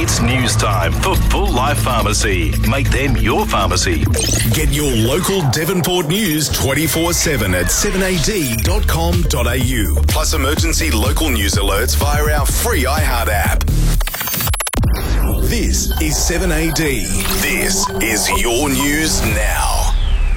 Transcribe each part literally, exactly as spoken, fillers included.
It's news time for Full Life Pharmacy. Make them your pharmacy. Get your local Devonport news twenty-four seven at seven a d dot com dot a u. Plus emergency local news alerts via our free iHeart app. This is seven A D. This is your news now.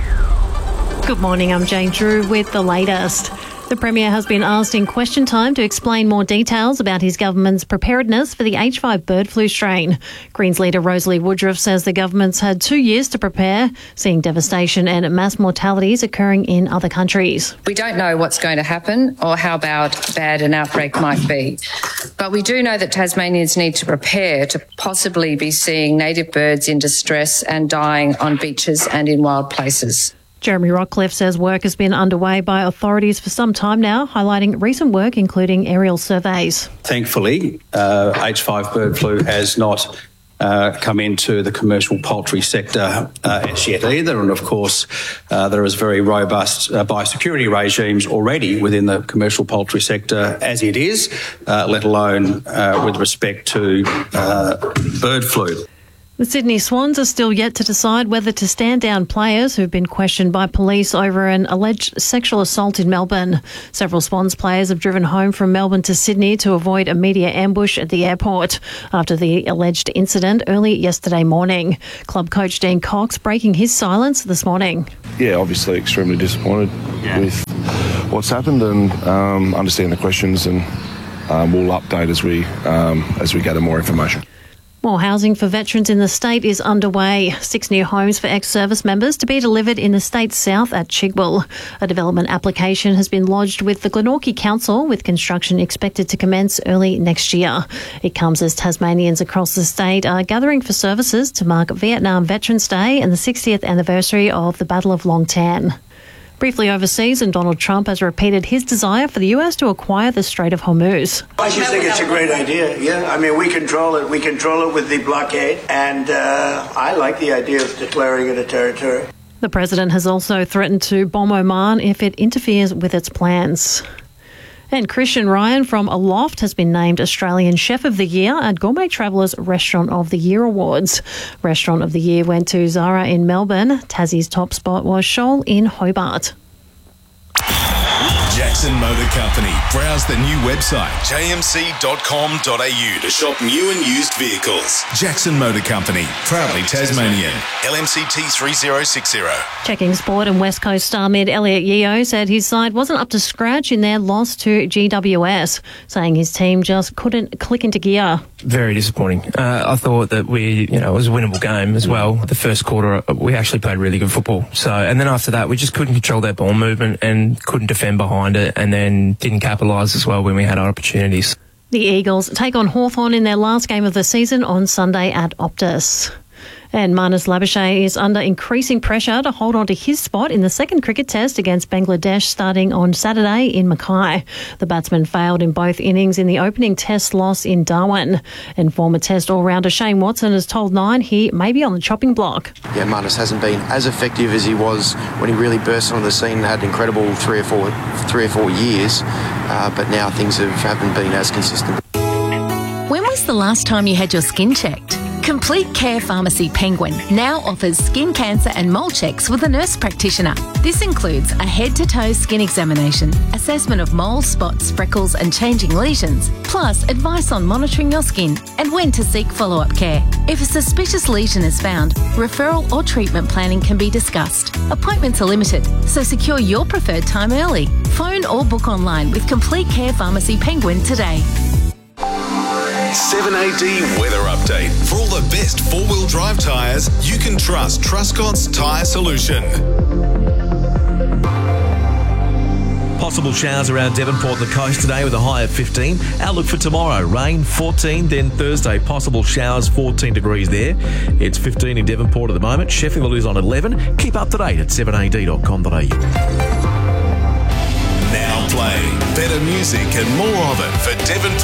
Good morning, I'm Jane Drew with the latest. The Premier has been asked in question time to explain more details about his government's preparedness for the H five bird flu strain. Greens leader Rosalie Woodruff says the government's had two years to prepare, seeing devastation and mass mortalities occurring in other countries. We don't know what's going to happen or how bad, bad an outbreak might be. But we do know that Tasmanians need to prepare to possibly be seeing native birds in distress and dying on beaches and in wild places. Jeremy Rockcliffe says work has been underway by authorities for some time now, highlighting recent work including aerial surveys. Thankfully, uh, H five bird flu has not uh, come into the commercial poultry sector uh, as yet either. And of course, uh, there is very robust uh, biosecurity regimes already within the commercial poultry sector as it is, uh, let alone uh, with respect to uh, bird flu. The Sydney Swans are still yet to decide whether to stand down players who've been questioned by police over an alleged sexual assault in Melbourne. Several Swans players have driven home from Melbourne to Sydney to avoid a media ambush at the airport after the alleged incident early yesterday morning. Club coach Dean Cox breaking his silence this morning. Yeah, obviously extremely disappointed yeah. with what's happened and um, understand the questions, and um, we'll update as we um, as we gather more information. More housing for veterans in the state is underway. Six new homes for ex-service members to be delivered in the state's south at Chigwell. A development application has been lodged with the Glenorchy Council, with construction expected to commence early next year. It comes as Tasmanians across the state are gathering for services to mark Vietnam Veterans Day and the sixtieth anniversary of the Battle of Long Tan. Briefly overseas, and Donald Trump has repeated his desire for the U S to acquire the Strait of Hormuz. I just think it's a great idea, yeah. I mean, we control it. We control it with the blockade, and uh, I like the idea of declaring it a territory. The president has also threatened to bomb Oman if it interferes with its plans. And Christian Ryan from Aloft has been named Australian Chef of the Year at Gourmet Traveller's Restaurant of the Year Awards. Restaurant of the Year went to Zara in Melbourne. Tassie's top spot was Shoal in Hobart. Jackson Motor Company. Browse the new website, j m c dot com dot a u, to shop new and used vehicles. Jackson Motor Company, proudly Tasmanian. L M C T three zero six zero. Checking sport, and West Coast star mid Elliot Yeo said his side wasn't up to scratch in their loss to G W S, saying his team just couldn't click into gear. Very disappointing. Uh, I thought that we, you know, it was a winnable game as well. The first quarter, we actually played really good football. So, and then after that, we just couldn't control that ball movement and couldn't defend behind it, and then didn't capitalise as well when we had our opportunities. The Eagles take on Hawthorn in their last game of the season on Sunday at Optus. And Marnus Labuschagne is under increasing pressure to hold on to his spot in the second cricket test against Bangladesh starting on Saturday in Mackay. The batsman failed in both innings in the opening test loss in Darwin. And former test all-rounder Shane Watson has told Nine he may be on the chopping block. Yeah, Marnus hasn't been as effective as he was when he really burst onto the scene and had an incredible three or four, three or four years, uh, but now things have, haven't been as consistent. When was the last time you had your skin checked? Complete Care Pharmacy Penguin now offers skin cancer and mole checks with a nurse practitioner. This includes a head-to-toe skin examination, assessment of moles, spots, freckles and changing lesions, plus advice on monitoring your skin and when to seek follow-up care. If a suspicious lesion is found, referral or treatment planning can be discussed. Appointments are limited, so secure your preferred time early. Phone or book online with Complete Care Pharmacy Penguin today. seven A D weather update. For all the best four-wheel drive tyres, you can trust Truscott's Tyre Solution. Possible showers around Devonport and the coast today with a high of fifteen. Outlook for tomorrow, rain fourteen, then Thursday possible showers fourteen degrees there. It's fifteen in Devonport at the moment. Sheffield is on eleven. Keep up to date at seven a d dot com dot a u. Now playing better music and more of it for Devonport.